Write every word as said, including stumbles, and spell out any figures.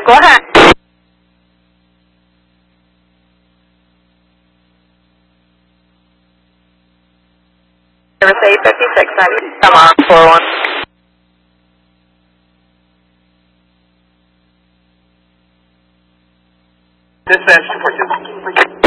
Go ahead. Service eight fifty-six, come on, four one. Dispatch,